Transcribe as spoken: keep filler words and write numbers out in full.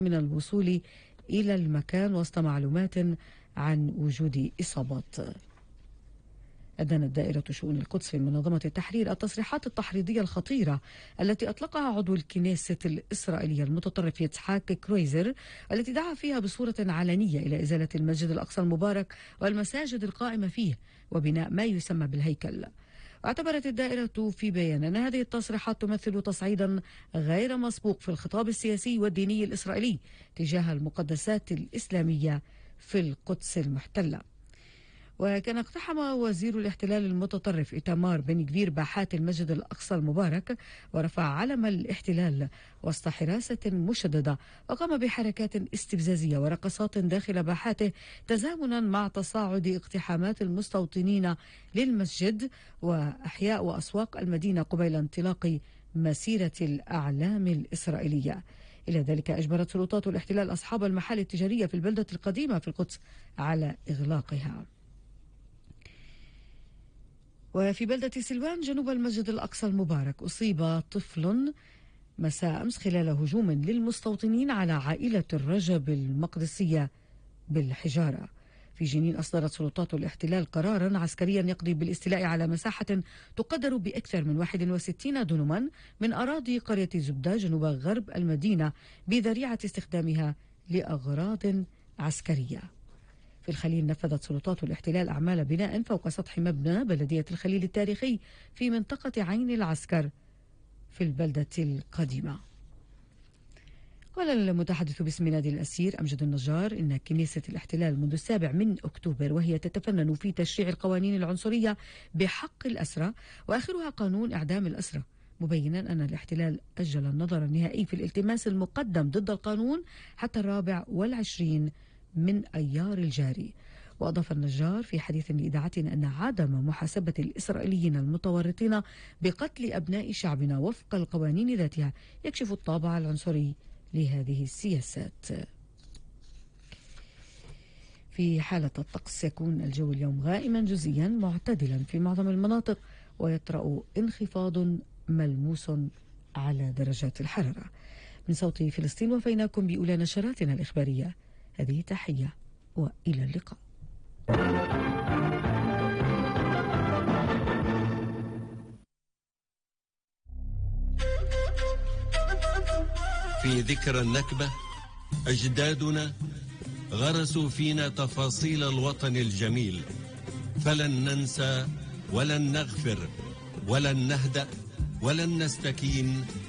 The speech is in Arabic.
من الوصول إلى المكان وسط معلومات عن وجود إصابات. أدانت دائرة شؤون القدس في منظمة التحرير التصريحات التحريضية الخطيرة التي أطلقها عضو الكنيسة الإسرائيلية المتطرف يتسحاك كرويزر، التي دعا فيها بصورة علنية إلى إزالة المسجد الأقصى المبارك والمساجد القائمة فيه وبناء ما يسمى بالهيكل. واعتبرت الدائرة في بيان أن هذه التصريحات تمثل تصعيدا غير مسبوق في الخطاب السياسي والديني الإسرائيلي تجاه المقدسات الإسلامية في القدس المحتلة. وكان اقتحم وزير الاحتلال المتطرف إيتامار بن جفير باحات المسجد الأقصى المبارك ورفع علم الاحتلال وسط حراسة مشددة، وقام بحركات استفزازية ورقصات داخل باحاته تزامنا مع تصاعد اقتحامات المستوطنين للمسجد وأحياء وأسواق المدينة قبيل انطلاق مسيرة الأعلام الإسرائيلية. إلى ذلك أجبرت سلطات الاحتلال أصحاب المحال التجارية في البلدة القديمة في القدس على إغلاقها. وفي بلدة سلوان جنوب المسجد الأقصى المبارك أصيب طفل مساء أمس خلال هجوم للمستوطنين على عائلة الرجب المقدسية بالحجارة. في جنين أصدرت سلطات الاحتلال قرارا عسكريا يقضي بالاستيلاء على مساحة تقدر بأكثر من واحد وستين دونما من أراضي قرية زبدة جنوب غرب المدينة بذريعة استخدامها لأغراض عسكرية. في الخليل نفذت سلطات الاحتلال أعمال بناء فوق سطح مبنى بلدية الخليل التاريخي في منطقة عين العسكر في البلدة القديمة. قال المتحدث باسم نادي الأسير أمجد النجار إن كنيسة الاحتلال منذ السابع من أكتوبر وهي تتفنن في تشريع القوانين العنصرية بحق الأسرى وآخرها قانون إعدام الأسرى، مبينا أن الاحتلال أجل النظر النهائي في الالتماس المقدم ضد القانون حتى الرابع والعشرين من أيار الجاري. وأضاف النجار في حديث لإذاعتنا أن عدم محاسبة الإسرائيليين المتورطين بقتل أبناء شعبنا وفق القوانين ذاتها يكشف الطابع العنصري لهذه السياسات. في حالة الطقس يكون الجو اليوم غائما جزئيا معتدلا في معظم المناطق، ويطرأ انخفاض ملموس على درجات الحرارة. من صوت فلسطين وفيناكم بأولى نشراتنا الإخبارية. هذه تحية وإلى اللقاء. في ذكرى النكبة أجدادنا غرسوا فينا تفاصيل الوطن الجميل، فلن ننسى ولن نغفر ولن نهدأ ولن نستكين